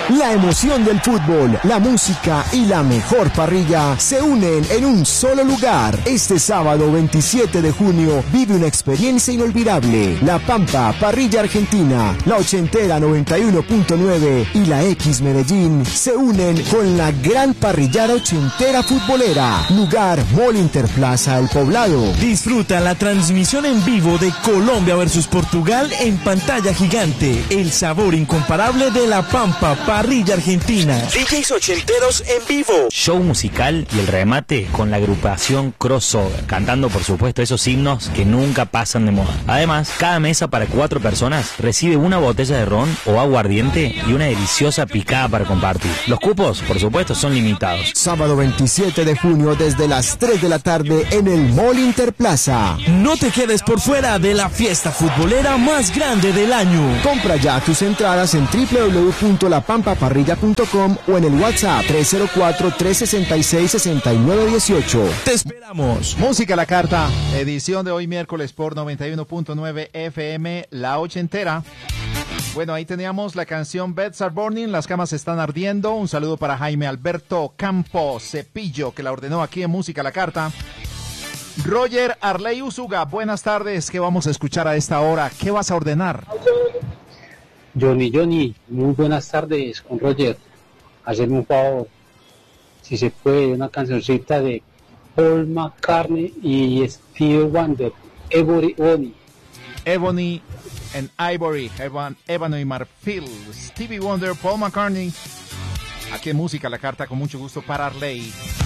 La emoción del fútbol, la música y la mejor parrilla se unen en un solo lugar. Este sábado 27 de junio vive una experiencia inolvidable. La Pampa Parrilla Argentina, la Ochentera 91.9 y la X Medellín se unen con la gran parrillada ochentera futbolera. Lugar Mall Interplaza El Poblado. Disfruta la transmisión en vivo de Colombia versus Portugal en pantalla gigante. El sabor incomparable de la Pampa Parrilla Argentina. DJs ochenteros en vivo. Show musical y el remate con la agrupación Crossover, cantando por supuesto esos himnos que nunca pasan de moda. Además, cada mesa para 4 personas recibe una botella de ron o aguardiente y una deliciosa picada para compartir. Los cupos, por supuesto, son limitados. Sábado 27 de junio desde las 3 de la tarde en el Mall Interplaza. No te quedes por fuera de la fiesta futbolera más grande del año. Compra ya tus entradas en www.lapampaparrilla.com o en el WhatsApp 304-366-6918. Te esperamos. Música a la carta, edición de hoy miércoles por 91.9 FM, La Ochentera. Bueno, ahí teníamos la canción Beds Are Burning, las camas están ardiendo. Un saludo para Jaime Alberto Campos Cepillo, que la ordenó aquí en Música a la Carta. Roger Arley Usuga, buenas tardes. ¿Qué vamos a escuchar a esta hora? ¿Qué vas a ordenar? Johnny, muy buenas tardes con Roger. Hacerme un favor, si se puede, una cancioncita de Paul McCartney y Stevie Wonder, Ebony and Ivory, Ébano y Marfil, Stevie Wonder, Paul McCartney. Aquí en Música a la Carta, con mucho gusto para Arley.